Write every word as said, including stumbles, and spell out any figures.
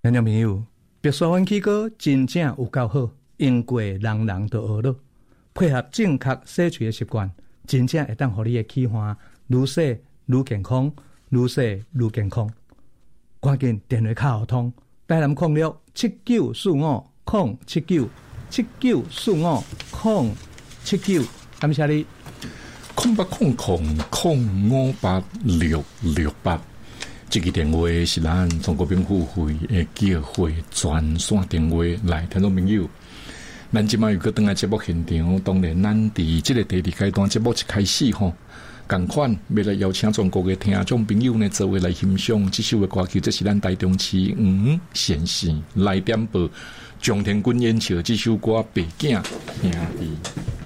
听众朋友，白沙湾起锅真正有够好，用过人人都学了，配合正确洗喙的习惯，真正会当互你的气环愈洗愈健康，愈洗愈健康。赶紧电话卡互通，台南控六七九四五空七九七九四五空七九，感谢你。 空八空空空五八六六八。这个电话是咱中国兵付会的机会专线电话，来，听众朋友，咱即摆又搁倒来节目现场，当然咱伫即个第二阶段节目一开始吼，同款要来邀请中国的听众朋友呢，做位来欣赏这首的歌曲，这是咱台中市黄县市来点报张天军演唱这首歌《白囝兄弟》。